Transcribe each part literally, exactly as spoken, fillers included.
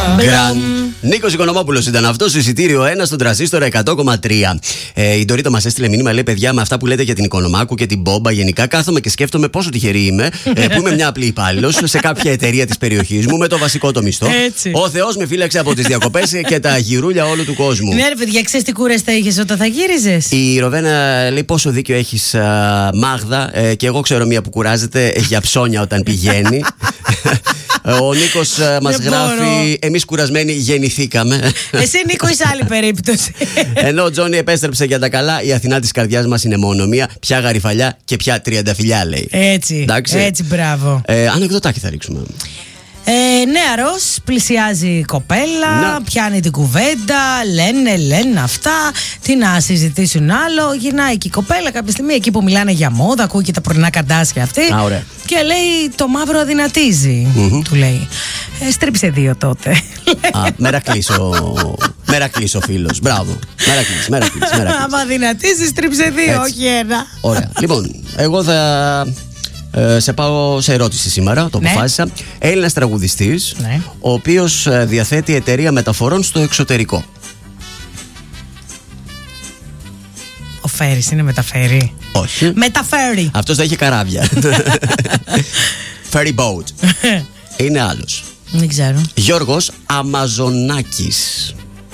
Γκραν. Νίκος Οικονομόπουλος ήταν αυτός, εισιτήριο ένα στον Τρανζίστορα εκατό κόμμα τρία. Ε, η Ντορίτα μας έστειλε μήνυμα, λέει: παιδιά, με αυτά που λέτε για την Οικονομάκου και την Μπόμπα, γενικά κάθομαι και σκέφτομαι πόσο τυχερή είμαι ε, που είμαι μια απλή υπάλληλος σε κάποια εταιρεία της περιοχής μου με το βασικό το μισθό. Έτσι. Ο Θεός με φύλαξε από τις διακοπές και τα γυρούλια όλου του κόσμου. Ναι, ρε παιδιά, ξέρεις τι κούρες θα είχες όταν θα γύριζες. Η Ροβένα λέει: πόσο δίκιο έχεις, α, Μάγδα, ε, και εγώ ξέρω μία που κουράζεται για ψώνια όταν πηγαίνει. Ο Νίκος μας γράφει: εμείς κουρασμένοι γεννηθήκαμε. Εσύ, Νίκο, είσαι άλλη περίπτωση. Ενώ ο Τζόνι επέστρεψε για τα καλά. Η Αθηνά της καρδιάς μας είναι μόνο μία. Πια γαριφαλιά και πια τριανταφυλιά, λέει. Έτσι. Εντάξει. Έτσι, μπράβο. Ε, ανεκδοτάκι θα ρίξουμε. Ε, νεαρός, πλησιάζει η κοπέλα, να. Πιάνει την κουβέντα, λένε, λένε αυτά, τι να συζητήσουν άλλο. Γυρνάει και η κοπέλα κάποια στιγμή εκεί που μιλάνε για μόδα, ακούει και τα πρωινά καντάσια αυτή. Α, ωραία. Και λέει: το μαύρο αδυνατίζει, mm-hmm. του λέει. Ε, στρίψε δύο τότε. Α, Μερακλής ο, Μερακλής ο φίλος. Μπράβο. Μερακλής, Μερακλής, Μερακλής. Άμα αδυνατίζει, στρίψε δύο, έτσι. Όχι ένα. Ωραία. Λοιπόν, εγώ θα. Ε, σε πάω σε ερώτηση σήμερα, το ναι. αποφάσισα. Έλληνας τραγουδιστής, ναι. ο οποίος διαθέτει εταιρεία μεταφορών στο εξωτερικό. Ο Φέρης είναι μεταφέρει. Όχι. Μεταφέρει. Αυτός θα είχε καράβια. Ferry boat. Είναι άλλος. Δεν ξέρω. Γιώργος Αμαζονάκης.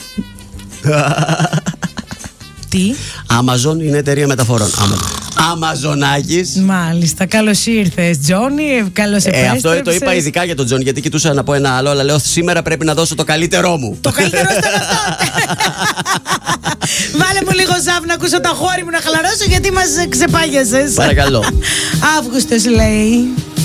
Τι? Amazon είναι εταιρεία μεταφορών. Αμαζονάκης. Μάλιστα, καλώς ήρθες, Τζόνι. Καλώς επέστρεψες. Ε, αυτό το είπα ειδικά για τον Τζόνι, γιατί κοιτούσα να πω ένα άλλο, αλλά λέω σήμερα πρέπει να δώσω το καλύτερό μου. Το καλύτερό στον αυτό. Βάλε μου λίγο ζάβ να ακούσω τα χώρι μου να χαλαρώσω, γιατί μας ξεπάγιασες. Παρακαλώ. Αύγουστος λέει.